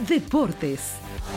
Deportes.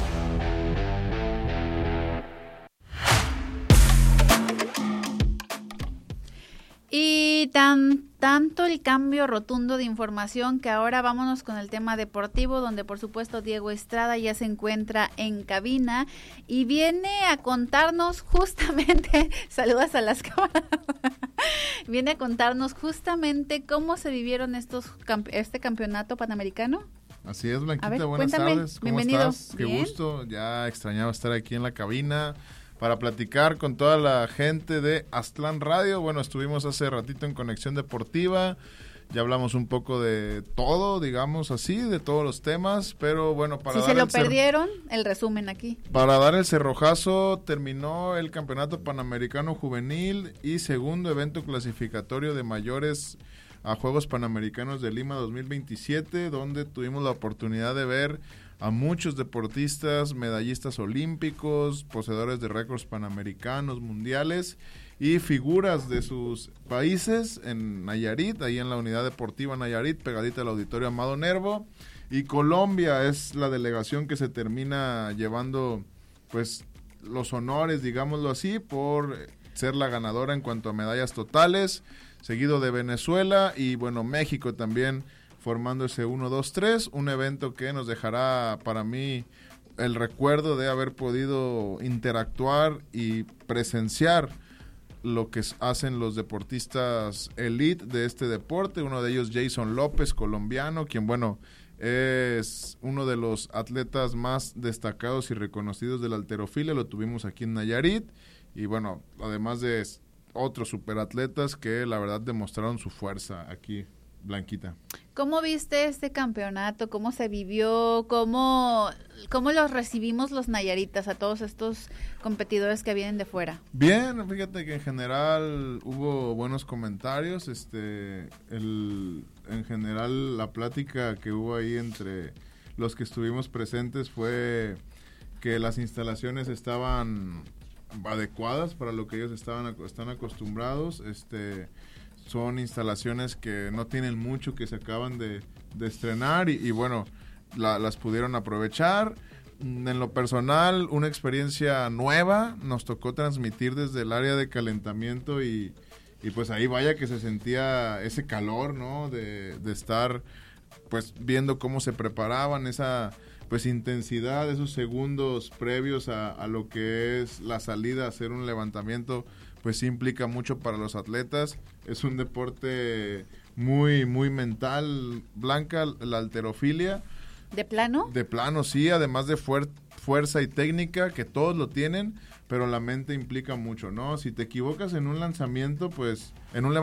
Y tanto el cambio rotundo de información que ahora vámonos con el tema deportivo, donde por supuesto Diego Estrada ya se encuentra en cabina y viene a contarnos justamente, saludas a las cámaras, viene a contarnos justamente cómo se vivieron este campeonato panamericano. Así es, Blanquita, A ver, buenas cuéntame. tardes, ¿cómo Bienvenido. estás? Qué Bien. gusto, ya extrañaba estar aquí en la cabina para platicar con toda la gente de Aztlán Radio. Bueno, estuvimos hace ratito en Conexión Deportiva, ya hablamos un poco de todo, digamos así, de todos los temas, pero bueno, para Si dar se lo perdieron, el resumen aquí. para dar el cerrojazo, terminó el Campeonato Panamericano Juvenil y segundo evento clasificatorio de mayores a Juegos Panamericanos de Lima 2027, donde tuvimos la oportunidad de ver a muchos deportistas, medallistas olímpicos, poseedores de récords panamericanos, mundiales y figuras de sus países en Nayarit, ahí en la unidad deportiva Nayarit, pegadita al auditorio Amado Nervo. Y Colombia es la delegación que se termina llevando pues los honores, digámoslo así, por ser la ganadora en cuanto a medallas totales, seguido de Venezuela y bueno, México también formando ese 1-2-3, un evento que nos dejará para mí el recuerdo de haber podido interactuar y presenciar lo que hacen los deportistas elite de este deporte, uno de ellos Jason López, colombiano, quien bueno, es uno de los atletas más destacados y reconocidos de la halterofilia, lo tuvimos aquí en Nayarit, y bueno, además de otros superatletas que la verdad demostraron su fuerza aquí, Blanquita. ¿Cómo viste este campeonato? ¿Cómo se vivió? ¿Cómo los recibimos los nayaritas a todos estos competidores que vienen de fuera? Bien, fíjate que en general hubo buenos comentarios, en general la plática que hubo ahí entre los que estuvimos presentes fue que las instalaciones estaban adecuadas para lo que ellos están acostumbrados, son instalaciones que no tienen mucho, que se acaban de estrenar y bueno, las pudieron aprovechar. En lo personal, una experiencia nueva, nos tocó transmitir desde el área de calentamiento y pues ahí vaya que se sentía ese calor, ¿no? De estar pues viendo cómo se preparaban, esa pues intensidad, esos segundos previos a lo que es la salida, hacer un levantamiento, pues sí implica mucho para los atletas. Es un deporte muy, muy mental, Blanca, la halterofilia. ¿De plano? De plano, sí, además de fuerza y técnica, que todos lo tienen, pero la mente implica mucho, ¿no? Si te equivocas en un levantamiento, pues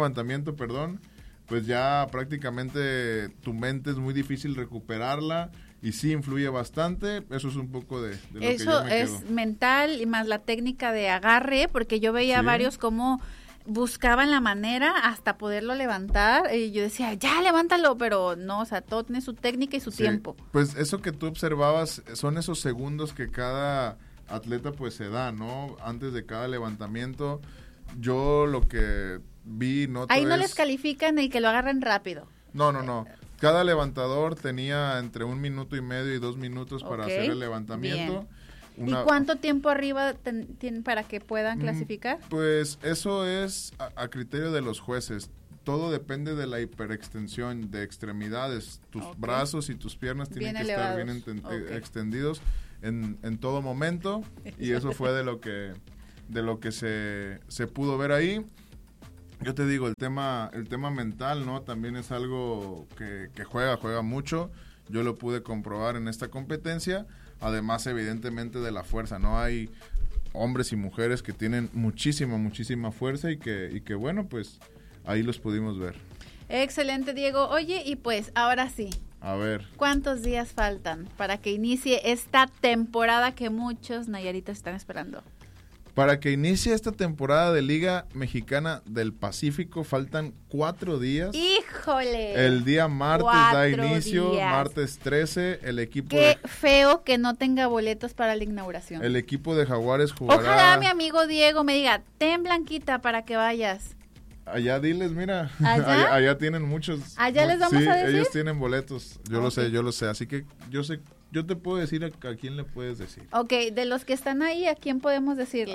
ya prácticamente tu mente es muy difícil recuperarla y sí influye bastante. Eso es un poco de lo que yo me quedo. Eso es mental y más la técnica de agarre, porque yo veía varios como buscaban la manera hasta poderlo levantar y yo decía, ya levántalo, pero no, o sea, todo tiene su técnica y su tiempo. Pues eso que tú observabas son esos segundos que cada atleta pues se da, ¿no? Antes de cada levantamiento, yo lo que vi, noto ahí no les califican el que lo agarren rápido. No. Cada levantador tenía entre 1 minuto y medio y 2 minutos para hacer el levantamiento. ¿Y cuánto tiempo arriba tienen para que puedan clasificar? Pues eso es a criterio de los jueces. Todo depende de la hiperextensión de extremidades. Tus brazos y tus piernas tienen que estar bien extendidos en todo momento. Y eso fue de lo que se pudo ver ahí. Yo te digo, el tema mental, ¿no? También es algo que juega mucho. Yo lo pude comprobar en esta competencia. Además, evidentemente, de la fuerza, ¿no? Hay hombres y mujeres que tienen muchísima fuerza y que bueno, pues ahí los pudimos ver. Excelente, Diego. Oye, y pues ahora sí. A ver. ¿Cuántos días faltan para que inicie esta temporada que muchos nayaritas están esperando? Para que inicie esta temporada de Liga Mexicana del Pacífico faltan 4 días. ¡Híjole! El día martes da inicio, martes 13, el equipo... Qué feo que no tenga boletos para la inauguración. El equipo de Jaguares jugará... Ojalá mi amigo Diego me diga, ten Blanquita para que vayas. Allá diles, mira. ¿Allá? Allá tienen muchos. ¿Allá les vamos a decir? Ellos tienen boletos. Yo lo sé. Así que yo te puedo decir a quién le puedes decir. Ok, de los que están ahí, ¿a quién podemos decirle?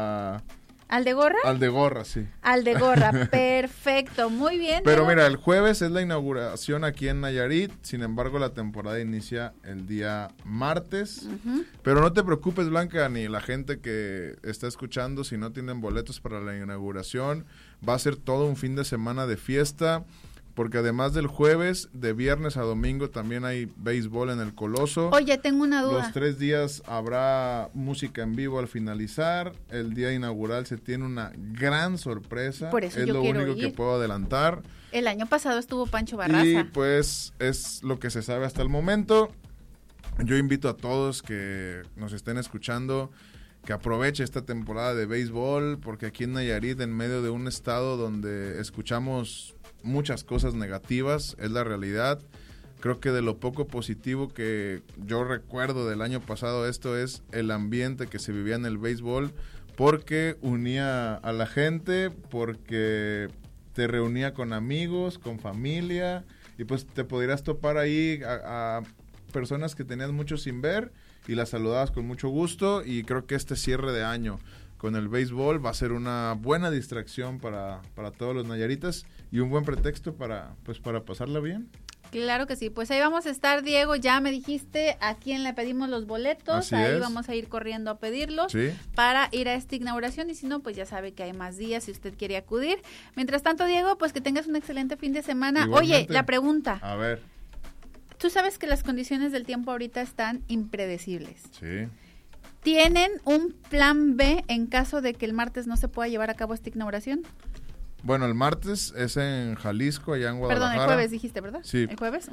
¿Al de gorra? Al de gorra, sí. Al de gorra, perfecto, muy bien. Pero mira, el jueves es la inauguración aquí en Nayarit, sin embargo la temporada inicia el día martes. Pero no te preocupes, Blanca, ni la gente que está escuchando, si no tienen boletos para la inauguración, va a ser todo un fin de semana de fiesta. Porque además del jueves, de viernes a domingo también hay béisbol en el Coloso. Oye, tengo una duda. Los 3 días habrá música en vivo al finalizar. El día inaugural se tiene una gran sorpresa. Por eso es yo lo quiero único ir. que puedo adelantar. El año pasado estuvo Pancho Barraza. Y pues es lo que se sabe hasta el momento. Yo invito a todos que nos estén escuchando que aproveche esta temporada de béisbol, porque aquí en Nayarit, en medio de un estado donde escuchamos muchas cosas negativas, es la realidad. Creo que de lo poco positivo que yo recuerdo del año pasado, esto es el ambiente que se vivía en el béisbol, porque unía a la gente, porque te reunía con amigos, con familia, y pues te podrías topar ahí a personas que tenías mucho sin ver y las saludabas con mucho gusto. Y creo que este cierre de año con el béisbol va a ser una buena distracción para todos los nayaritas y un buen pretexto para pasarla bien. Claro que sí, pues ahí vamos a estar, Diego, ya me dijiste a quién le pedimos los boletos. Así ahí es. Vamos a ir corriendo a pedirlos, Sí. para ir a esta inauguración, y si no, pues ya sabe que hay más días si usted quiere acudir. Mientras tanto, Diego, pues que tengas un excelente fin de semana. Igualmente. Oye, la pregunta, A ver, tú sabes que las condiciones del tiempo ahorita están impredecibles. sí. ¿Tienen un plan B en caso de que el martes no se pueda llevar a cabo esta inauguración? Bueno, el martes es en Jalisco, allá en Guadalajara. Perdón, el jueves dijiste, ¿verdad? Sí. ¿El jueves?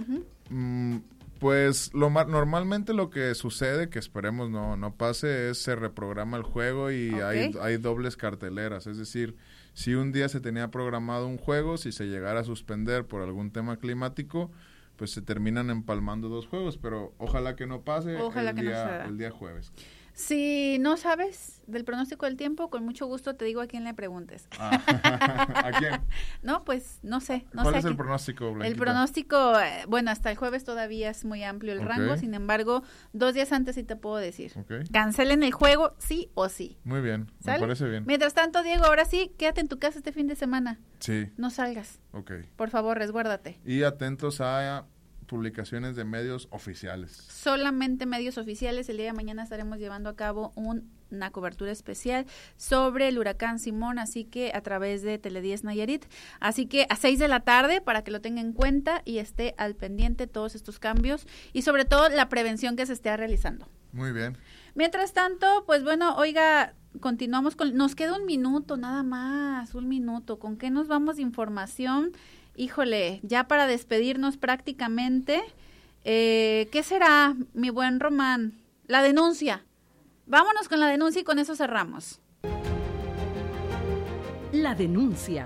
Pues normalmente lo que sucede, que esperemos no pase, es se reprograma el juego y Ok. hay dobles carteleras. Es decir, si un día se tenía programado un juego, si se llegara a suspender por algún tema climático, pues se terminan empalmando 2 juegos, pero ojalá que no pase. Ojalá que no suceda. El día jueves. Si no sabes del pronóstico del tiempo, con mucho gusto te digo a quién le preguntes. ¿A quién? No, pues no sé. No ¿Cuál sé es a el quién. pronóstico, Blanquita? El pronóstico, bueno, hasta el jueves todavía es muy amplio el Ok. rango, sin embargo, 2 días antes sí te puedo decir. Ok. Cancelen el juego, sí o sí. Muy bien, ¿Sale? me parece bien. Mientras tanto, Diego, ahora sí, quédate en tu casa este fin de semana. Sí, No salgas. ok. Por favor, resguárdate. Y atentos a publicaciones de medios oficiales. Solamente medios oficiales. El día de mañana estaremos llevando a cabo una cobertura especial sobre el huracán Simón, así que a través de Tele10 Nayarit. Así que a 6 de la tarde, para que lo tenga en cuenta y esté al pendiente todos estos cambios y sobre todo la prevención que se esté realizando. Muy bien. Mientras tanto, pues bueno, oiga, continuamos con... Nos queda un minuto, nada más, un minuto. ¿Con qué nos vamos de información? Híjole, ya para despedirnos prácticamente, ¿qué será, mi buen Román? La denuncia. Vámonos con la denuncia y con eso cerramos. La denuncia.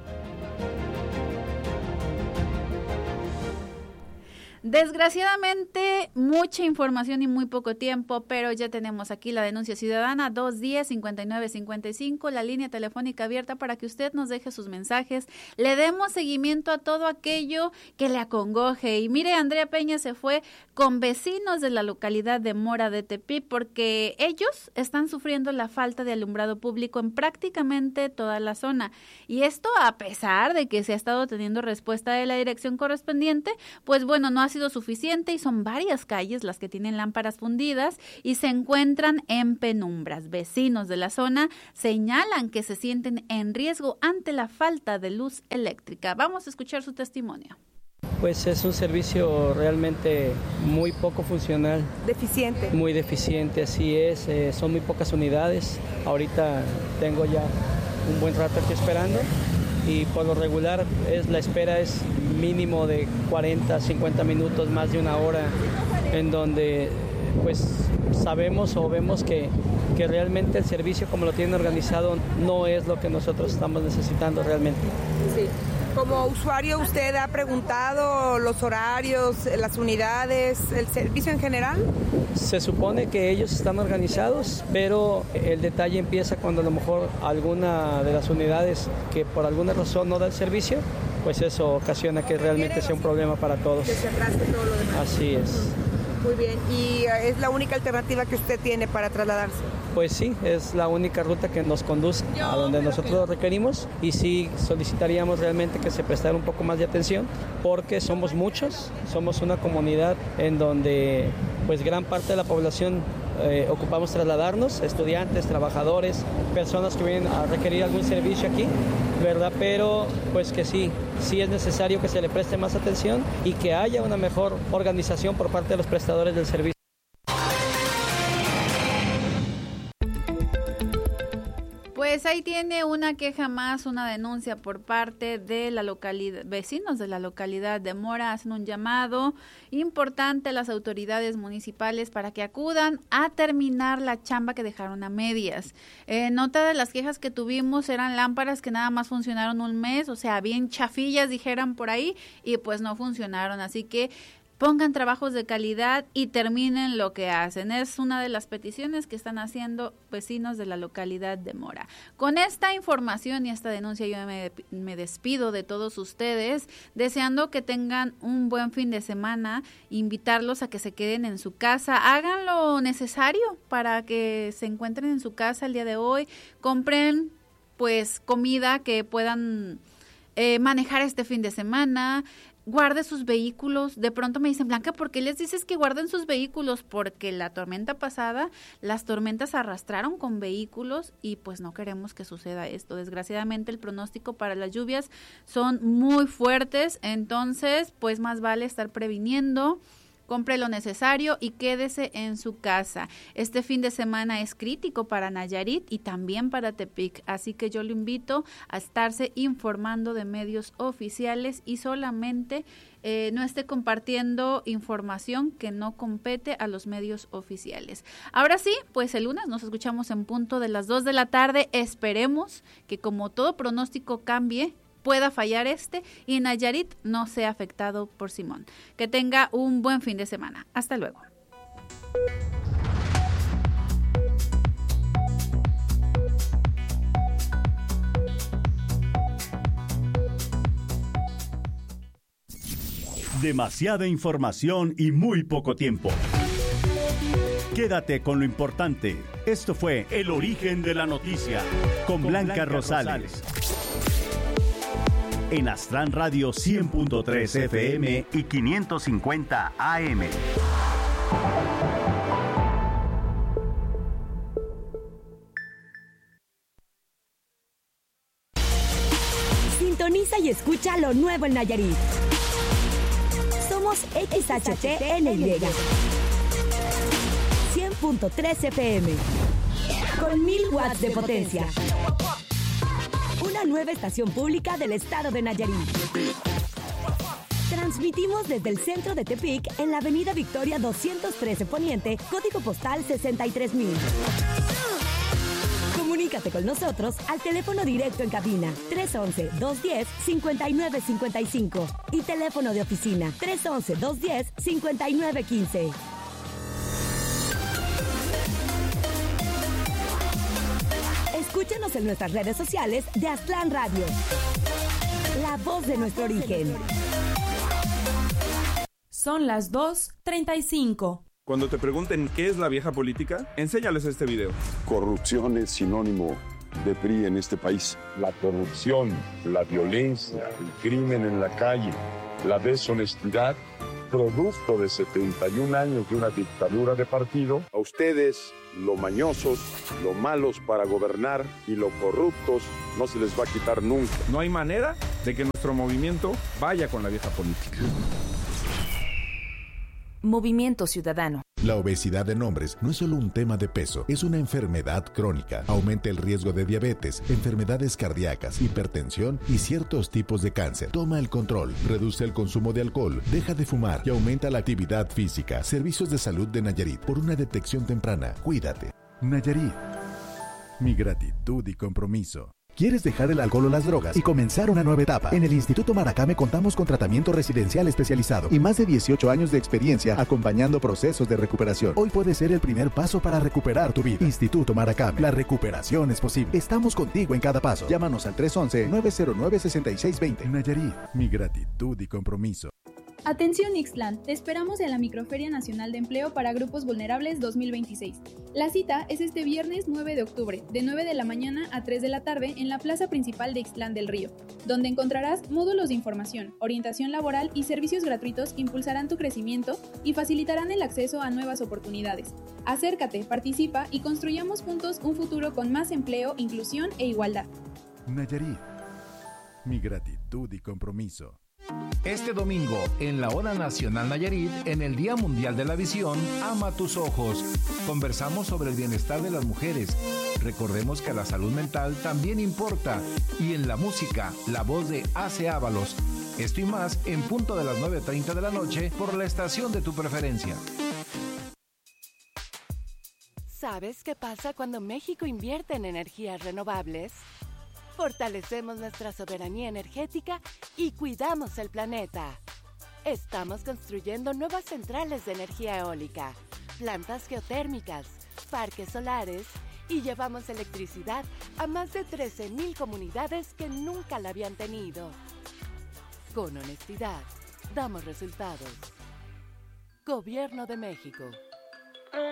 Desgraciadamente, mucha información y muy poco tiempo, pero ya tenemos aquí la denuncia ciudadana 210-5955, la línea telefónica abierta para que usted nos deje sus mensajes, le demos seguimiento a todo aquello que le acongoje. Y mire, Andrea Peña se fue con vecinos de la localidad de Mora de Tepic porque ellos están sufriendo la falta de alumbrado público en prácticamente toda la zona. Y esto a pesar de que se ha estado teniendo respuesta de la dirección correspondiente, pues bueno, no ha sido suficiente y son varias calles las que tienen lámparas fundidas y se encuentran en penumbras. Vecinos de la zona señalan que se sienten en riesgo ante la falta de luz eléctrica. Vamos a escuchar su testimonio. Pues es un servicio realmente muy poco funcional. Deficiente. Muy deficiente, así es. Son muy pocas unidades. Ahorita tengo ya un buen rato aquí esperando y por lo regular la espera es mínimo de 40, 50 minutos, más de una hora, en donde pues sabemos o vemos que realmente el servicio como lo tienen organizado no es lo que nosotros estamos necesitando realmente. Sí. Como usuario, ¿usted ha preguntado los horarios, las unidades, el servicio en general? Se supone que ellos están organizados, pero el detalle empieza cuando a lo mejor alguna de las unidades que por alguna razón no da el servicio, pues eso ocasiona que realmente sea un problema para todos. Que se atrase todo lo demás. Así es. Muy bien. ¿Y es la única alternativa que usted tiene para trasladarse? Pues sí, es la única ruta que nos conduce a donde nosotros lo requerimos, y sí solicitaríamos realmente que se prestara un poco más de atención, porque somos muchos, somos una comunidad en donde pues gran parte de la población ocupamos trasladarnos, estudiantes, trabajadores, personas que vienen a requerir algún servicio aquí, ¿verdad? Pero pues que sí es necesario que se le preste más atención y que haya una mejor organización por parte de los prestadores del servicio. Pues ahí tiene una queja más, una denuncia por parte de la localidad, vecinos de la localidad de Mora. Hacen un llamado importante a las autoridades municipales para que acudan a terminar la chamba que dejaron a medias. Nota de las quejas que tuvimos eran lámparas que nada más funcionaron un mes, o sea, bien chafillas dijeran por ahí, y pues no funcionaron, así que pongan trabajos de calidad y terminen lo que hacen. Es una de las peticiones que están haciendo vecinos de la localidad de Mora. Con esta información y esta denuncia yo me despido de todos ustedes, deseando que tengan un buen fin de semana, invitarlos a que se queden en su casa, hagan lo necesario para que se encuentren en su casa el día de hoy, compren pues comida que puedan manejar este fin de semana, guarde sus vehículos. De pronto me dicen, Blanca, ¿por qué les dices que guarden sus vehículos? Porque la tormenta pasada, las tormentas arrastraron con vehículos y pues no queremos que suceda esto. Desgraciadamente el pronóstico para las lluvias son muy fuertes, entonces pues más vale estar previniendo. Compre lo necesario y quédese en su casa. Este fin de semana es crítico para Nayarit y también para Tepic, así que yo lo invito a estarse informando de medios oficiales y solamente no esté compartiendo información que no compete a los medios oficiales. Ahora sí, pues el lunes nos escuchamos en punto de las 2 de la tarde. Esperemos que como todo pronóstico cambie, pueda fallar y Nayarit no sea afectado por Simón. Que tenga un buen fin de semana. Hasta luego. Demasiada información y muy poco tiempo. Quédate con lo importante. Esto fue El Origen de la Noticia con Blanca Rosales. En Astran Radio 100.3 FM y 550 AM. Sintoniza y escucha lo nuevo en Nayarit. Somos XHTNY 100.3 FM con 1000 watts de potencia. Una nueva estación pública del estado de Nayarit. Transmitimos desde el centro de Tepic en la avenida Victoria 213 Poniente, código postal 63000. Comunícate con nosotros al teléfono directo en cabina 311-210-5955 y teléfono de oficina 311-210-5915. Escúchanos en nuestras redes sociales de Astran Radio. La voz de nuestro origen. Son las 2:35. Cuando te pregunten qué es la vieja política, enséñales este video. Corrupción es sinónimo de PRI en este país. La corrupción, la violencia, el crimen en la calle, la deshonestidad, producto de 71 años de una dictadura de partido. A ustedes, lo mañosos, lo malos para gobernar y lo corruptos, no se les va a quitar nunca. No hay manera de que nuestro movimiento vaya con la vieja política. Movimiento Ciudadano. La obesidad en hombres no es solo un tema de peso, es una enfermedad crónica. Aumenta el riesgo de diabetes, enfermedades cardíacas, hipertensión y ciertos tipos de cáncer. Toma el control, reduce el consumo de alcohol, deja de fumar y aumenta la actividad física. Servicios de Salud de Nayarit, por una detección temprana. Cuídate. Nayarit. Mi gratitud y compromiso. ¿Quieres dejar el alcohol o las drogas y comenzar una nueva etapa? En el Instituto Maracame contamos con tratamiento residencial especializado y más de 18 años de experiencia acompañando procesos de recuperación. Hoy puede ser el primer paso para recuperar tu vida. Instituto Maracame, la recuperación es posible. Estamos contigo en cada paso. Llámanos al 311-909-6620. Nayarit, mi gratitud y compromiso. Atención Ixtlán, te esperamos en la Microferia Nacional de Empleo para Grupos Vulnerables 2026. La cita es este viernes 9 de octubre, de 9 de la mañana a 3 de la tarde en la plaza principal de Ixtlán del Río, donde encontrarás módulos de información, orientación laboral y servicios gratuitos que impulsarán tu crecimiento y facilitarán el acceso a nuevas oportunidades. Acércate, participa y construyamos juntos un futuro con más empleo, inclusión e igualdad. Nayarit, mi gratitud y compromiso. Este domingo, en la Hora Nacional Nayarit, en el Día Mundial de la Visión, Ama tus ojos. Conversamos sobre el bienestar de las mujeres. Recordemos que la salud mental también importa. Y en la música, la voz de Ace Ábalos. Esto y más en punto de las 9:30 de la noche por la estación de tu preferencia. ¿Sabes qué pasa cuando México invierte en energías renovables? Fortalecemos nuestra soberanía energética y cuidamos el planeta. Estamos construyendo nuevas centrales de energía eólica, plantas geotérmicas, parques solares y llevamos electricidad a más de 13,000 comunidades que nunca la habían tenido. Con honestidad, damos resultados. Gobierno de México.